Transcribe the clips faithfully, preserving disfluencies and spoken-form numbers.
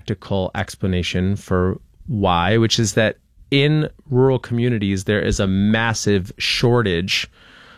practical explanation for why, which is that in rural communities, there is a massive shortage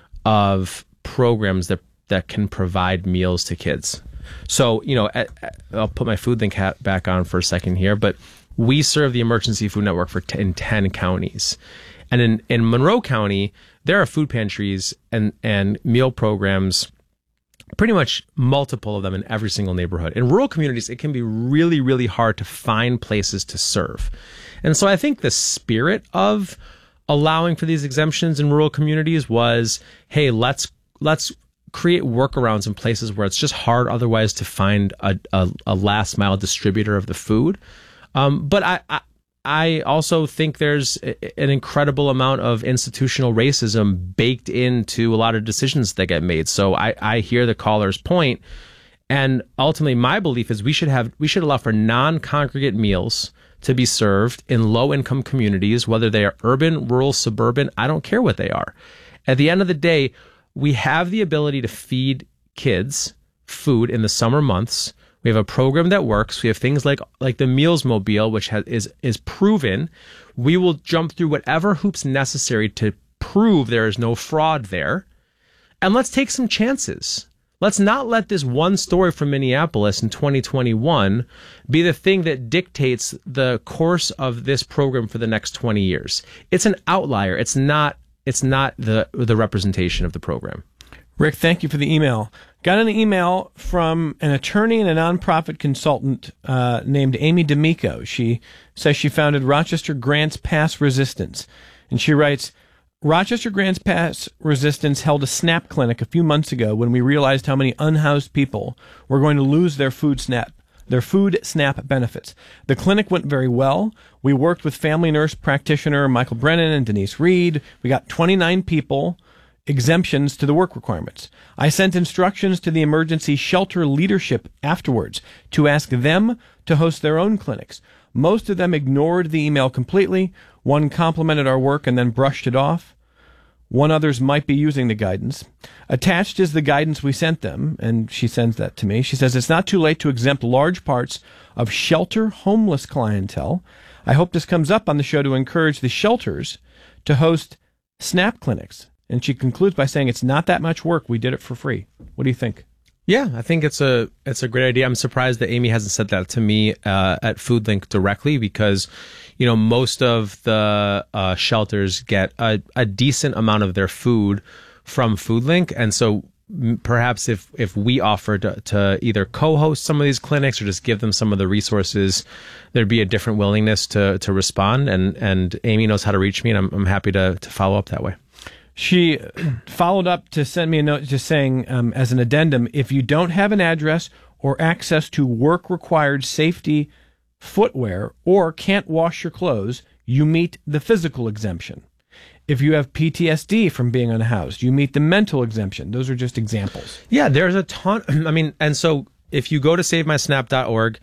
of programs that, that can provide meals to kids. So, you know, at, at, I'll put my FoodLink hat back on for a second here, but we serve the Emergency Food Network for t- in ten counties. And in, in Monroe County, there are food pantries and, and meal programs, pretty much multiple of them in every single neighborhood. In rural communities, it can be really, really hard to find places to serve. And so I think the spirit of allowing for these exemptions in rural communities was, hey, let's let's create workarounds in places where it's just hard otherwise to find a, a, a last mile distributor of the food. Um, but I, I I also think there's an incredible amount of institutional racism baked into a lot of decisions that get made. So I, I hear the caller's point, and ultimately my belief is we should have we should allow for non-congregate meals to be served in low-income communities, whether they are urban, rural, suburban. I don't care what they are. At the end of the day, we have the ability to feed kids food in the summer months. We have a program that works. We have things like like the Meals Mobile, which has, is is proven. We will jump through whatever hoops necessary to prove there is no fraud there. And let's take some chances. Let's not let this one story from Minneapolis in twenty twenty-one be the thing that dictates the course of this program for the next twenty years. It's an outlier. It's not it's not the the representation of the program. Rick, thank you for the email. Got an email from an attorney and a nonprofit consultant uh, named Amy D'Amico. She says she founded Rochester Grants Pass Resistance. And she writes, Rochester Grants Pass Resistance held a SNAP clinic a few months ago when we realized how many unhoused people were going to lose their food SNAP, their food SNAP benefits. The clinic went very well. We worked with family nurse practitioner Michael Brennan and Denise Reed. We got twenty-nine people exemptions to the work requirements. I sent instructions to the emergency shelter leadership afterwards to ask them to host their own clinics. Most of them ignored the email completely. One complimented our work and then brushed it off. One others might be using the guidance. Attached is the guidance we sent them, and she sends that to me. She says it's not too late to exempt large parts of shelter homeless clientele. I hope this comes up on the show to encourage the shelters to host SNAP clinics. And she concludes by saying it's not that much work. We did it for free. What do you think? Yeah, I think it's a it's a great idea. I'm surprised that Amy hasn't said that to me uh, at FoodLink directly because, you know, most of the uh, shelters get a, a decent amount of their food from FoodLink. And so perhaps if, if we offered to, to either co-host some of these clinics or just give them some of the resources, there'd be a different willingness to to respond. And, and Amy knows how to reach me, and I'm, I'm happy to, to follow up that way. She followed up to send me a note just saying, um, as an addendum, if you don't have an address or access to work-required safety footwear or can't wash your clothes, you meet the physical exemption. If you have P T S D from being unhoused, you meet the mental exemption. Those are just examples. Yeah, there's a ton. I mean, and so if you go to save my snap dot org,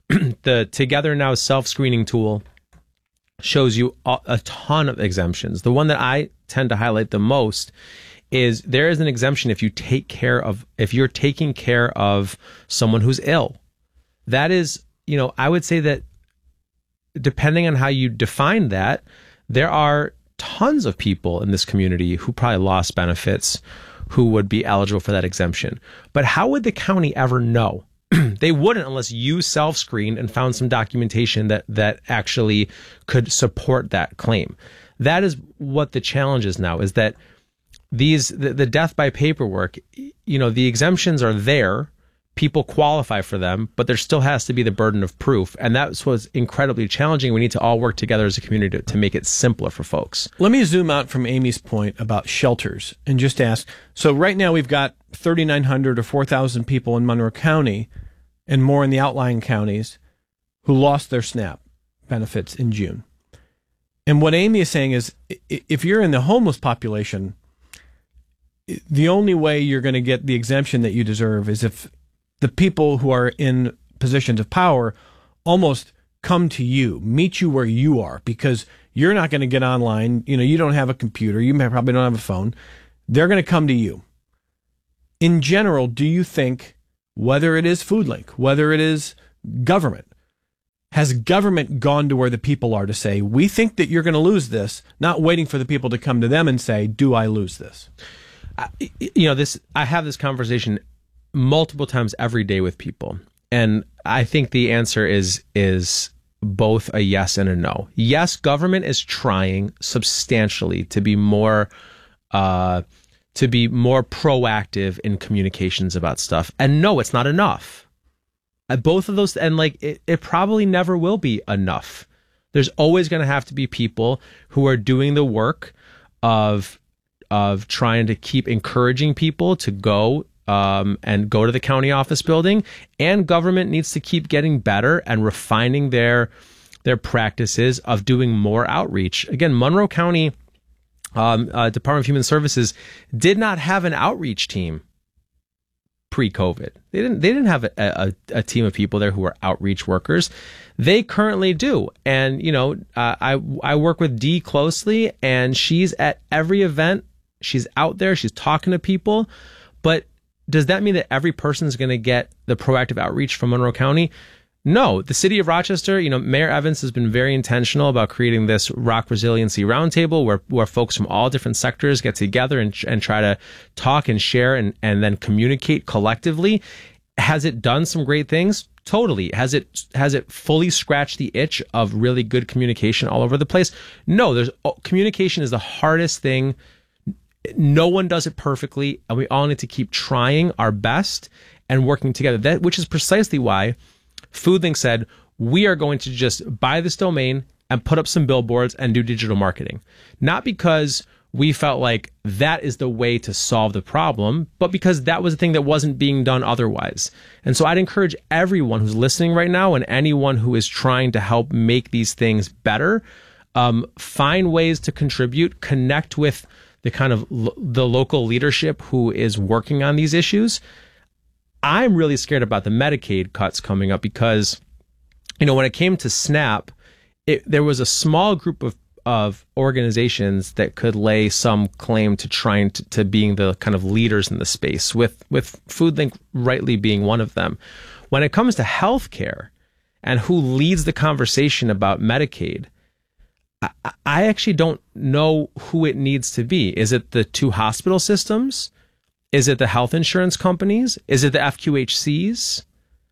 the Together Now self-screening tool shows you a, a ton of exemptions. The one that I tend to highlight the most is there is an exemption if you take care of, if you're taking care of someone who's ill. That is, you know, I would say that depending on how you define that, there are tons of people in this community who probably lost benefits who would be eligible for that exemption. But how would the county ever know? They wouldn't unless you self-screened and found some documentation that, that actually could support that claim. That is what the challenge is now, is that these the, the death by paperwork, you know, the exemptions are there, people qualify for them, but there still has to be the burden of proof. And that's what's incredibly challenging. We need to all work together as a community to, to make it simpler for folks. Let me zoom out from Amy's point about shelters and just ask, so right now we've got thirty-nine hundred or four thousand people in Monroe County and more in the outlying counties who lost their SNAP benefits in June. And what Amy is saying is, if you're in the homeless population, the only way you're going to get the exemption that you deserve is if the people who are in positions of power almost come to you, meet you where you are, because you're not going to get online. You know, you don't have a computer. You may, probably don't have a phone. They're going to come to you. In general, do you think, whether it is FoodLink, whether it is government, has government gone to where the people are to say, we think that you're going to lose this, not waiting for the people to come to them and say, do I lose this? I, you know, this, I have this conversation multiple times every day with people. And I think the answer is, is both a yes and a no. Yes, government is trying substantially to be more, uh, to be more proactive in communications about stuff. And no, it's not enough. Both of those, and like it, it probably never will be enough. There's always going to have to be people who are doing the work of of trying to keep encouraging people to go um, and go to the county office building, and government needs to keep getting better and refining their their practices of doing more outreach. Again, Monroe County um, uh, Department of Human Services did not have an outreach team pre-COVID. They didn't. They didn't have a, a, a team of people there who were outreach workers. They currently do, and you know, uh, I I work with Dee closely, and she's at every event. She's out there. She's talking to people. But does that mean that every person is going to get the proactive outreach from Monroe County? No, the city of Rochester, you know, Mayor Evans has been very intentional about creating this Rock Resiliency Roundtable where, where folks from all different sectors get together and, and try to talk and share and, and then communicate collectively. Has it done some great things? Totally. Has it, has it fully scratched the itch of really good communication all over the place? No, there's communication is the hardest thing. No one does it perfectly, and we all need to keep trying our best and working together. That, which is precisely why FoodLink said, we are going to just buy this domain and put up some billboards and do digital marketing. Not because we felt like that is the way to solve the problem, but because that was the thing that wasn't being done otherwise. And so I'd encourage everyone who's listening right now and anyone who is trying to help make these things better, um, find ways to contribute, connect with the kind of lo- the local leadership who is working on these issues. I'm really scared about the Medicaid cuts coming up because, you know, when it came to SNAP, it, there was a small group of, of organizations that could lay some claim to trying to, to being the kind of leaders in the space, with, with FoodLink rightly being one of them. When it comes to healthcare and who leads the conversation about Medicaid, I, I actually don't know who it needs to be. Is it the two hospital systems? Is it the health insurance companies? Is it the F Q H Cs?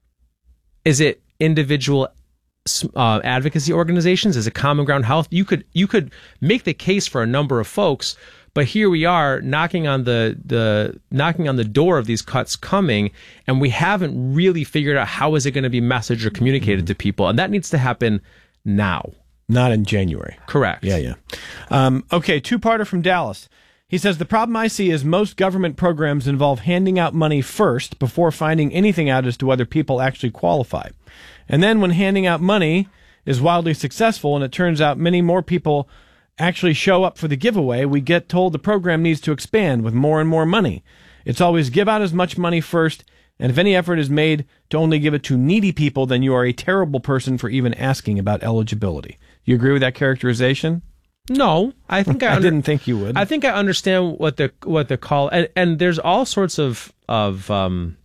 Is it individual uh, advocacy organizations? Is it Common Ground Health? You could you could make the case for a number of folks, but here we are knocking on the the knocking on the door of these cuts coming, and we haven't really figured out how is it going to be messaged or communicated mm-hmm. to people, and that needs to happen now, not in January. Correct. Yeah, yeah. Um, okay, two-parter from Dallas. He says, the problem I see is most government programs involve handing out money first before finding anything out as to whether people actually qualify. And then when handing out money is wildly successful and it turns out many more people actually show up for the giveaway, we get told the program needs to expand with more and more money. It's always give out as much money first, and if any effort is made to only give it to needy people, then you are a terrible person for even asking about eligibility. Do you agree with that characterization? No, I think I, I under, didn't think you would. I think I understand what the what the call and, and there's all sorts of of um.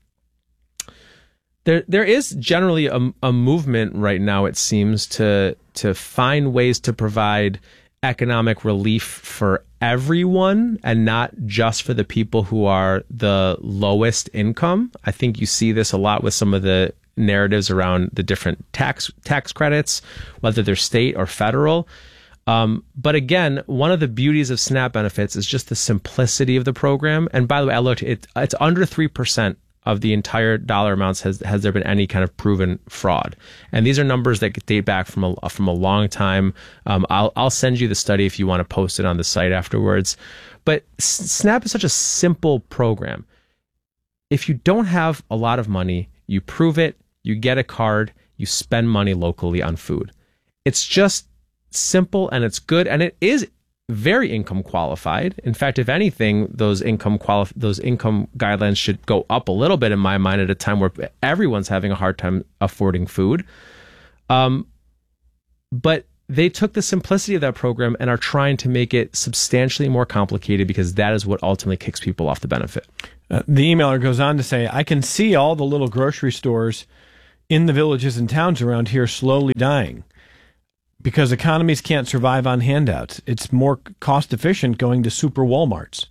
There there is generally a, a movement right now, it seems, to to find ways to provide economic relief for everyone and not just for the people who are the lowest income. I think you see this a lot with some of the narratives around the different tax tax credits, whether they're state or federal. Um, but again, one of the beauties of SNAP benefits is just the simplicity of the program. And by the way, I looked, it, it's under three percent of the entire dollar amounts has, has there been any kind of proven fraud. And these are numbers that date back from a, from a long time. Um, I'll, I'll send you the study if you want to post it on the site afterwards. But SNAP is such a simple program. If you don't have a lot of money, you prove it, you get a card, you spend money locally on food. It's just simple and it's good, and it is very income qualified. In fact, if anything, those income quali- those income guidelines should go up a little bit in my mind at a time where everyone's having a hard time affording food. Um, but they took the simplicity of that program and are trying to make it substantially more complicated because that is what ultimately kicks people off the benefit. Uh, the emailer goes on to say, I can see all the little grocery stores in the villages and towns around here slowly dying because economies can't survive on handouts. It's more cost efficient going to super Walmarts.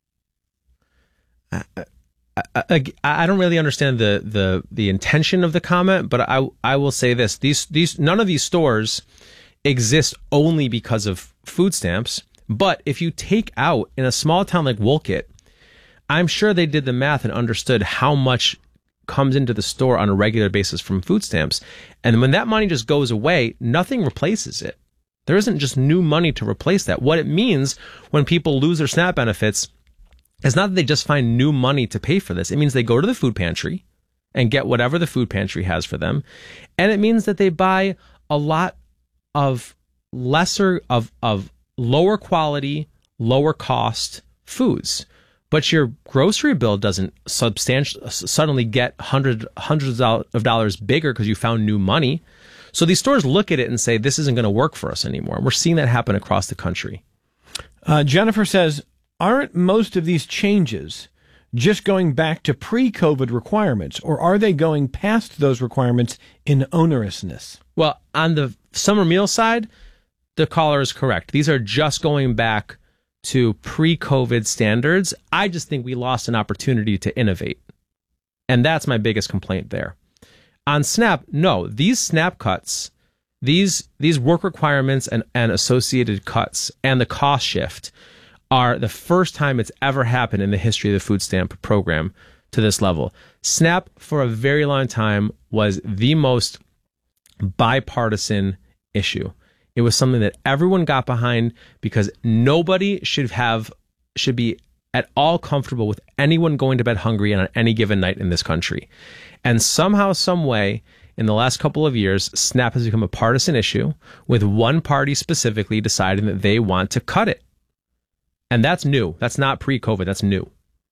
I, I, I don't really understand the, the, the intention of the comment, but I I will say this: these these none of these stores exist only because of food stamps. But if you take out in a small town like Wolcott, I'm sure they did the math and understood how much comes into the store on a regular basis from food stamps. And when that money just goes away, nothing replaces it. There isn't just new money to replace that. What it means when people lose their SNAP benefits is not that they just find new money to pay for this. It means they go to the food pantry and get whatever the food pantry has for them. And it means that they buy a lot of lesser, of, of lower quality, lower cost foods. But your grocery bill doesn't substantially suddenly get hundred, hundreds of dollars bigger because you found new money. So these stores look at it and say, this isn't going to work for us anymore. We're seeing that happen across the country. Uh, Jennifer says, aren't most of these changes just going back to pre-COVID requirements, or are they going past those requirements in onerousness? Well, on the summer meal side, the caller is correct. These are just going back to pre-COVID standards. I just think we lost an opportunity to innovate. And that's my biggest complaint there. On SNAP, no, these SNAP cuts, these these work requirements and, and associated cuts and the cost shift are the first time it's ever happened in the history of the food stamp program to this level. SNAP, for a very long time, was the most bipartisan issue. It was something that everyone got behind because nobody should have should be at all comfortable with anyone going to bed hungry on any given night in this country. And somehow, some way, in the last couple of years, SNAP has become a partisan issue with one party specifically deciding that they want to cut it. And that's new. That's not pre-COVID. That's new.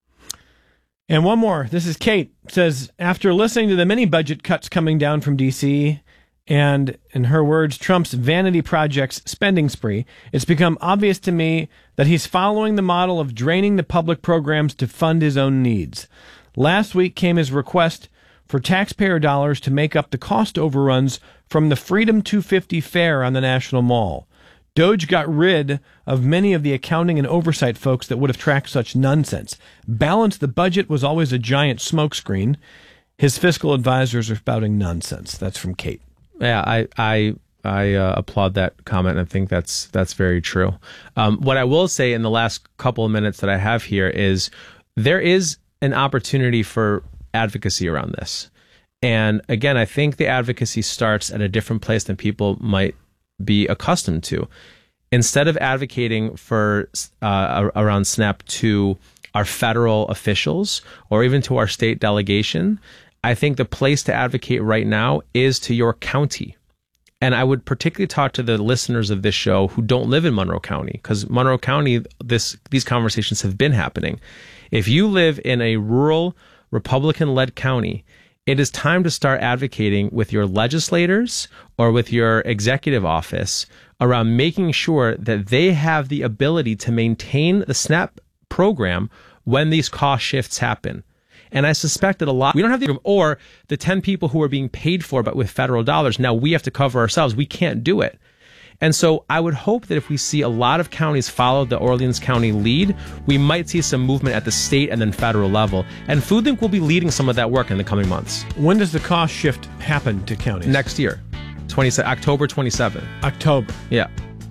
And one more. This is Kate. Says, after listening to the many budget cuts coming down from D C and, in her words, Trump's vanity projects spending spree, it's become obvious to me that he's following the model of draining the public programs to fund his own needs. Last week came his request for taxpayer dollars to make up the cost overruns from the Freedom two fifty fair on the National Mall. Doge got rid of many of the accounting and oversight folks that would have tracked such nonsense. Balance the budget was always a giant smokescreen. His fiscal advisors are spouting nonsense. That's from Kate. Yeah, I I I uh, applaud that comment, and I think that's that's very true. Um, what I will say in the last couple of minutes that I have here is there is an opportunity for advocacy around this. And again, I think the advocacy starts at a different place than people might be accustomed to. Instead of advocating for uh, around SNAP to our federal officials or even to our state delegation, I think the place to advocate right now is to your county. And I would particularly talk to the listeners of this show who don't live in Monroe County, because Monroe County, this these conversations have been happening. If you live in a rural Republican-led county, it is time to start advocating with your legislators or with your executive office around making sure that they have the ability to maintain the SNAP program when these cost shifts happen. And I suspect that a lot, we don't have the, or the ten people who are being paid for, but with federal dollars, now we have to cover ourselves. We can't do it. And so I would hope that if we see a lot of counties follow the Orleans County lead, we might see some movement at the state and then federal level. And FoodLink will be leading some of that work in the coming months. When does the cost shift happen to counties? Next year, October twenty-seventh. October. Yeah.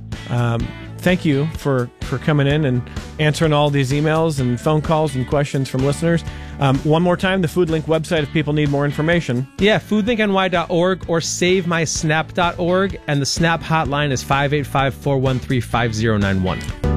Um, thank you for, for coming in and answering all these emails and phone calls and questions from listeners. Um, one more time, the FoodLink website if people need more information. Yeah, food link N Y dot org or save my snap dot org. And the SNAP hotline is five eight five, four one three, five zero nine one.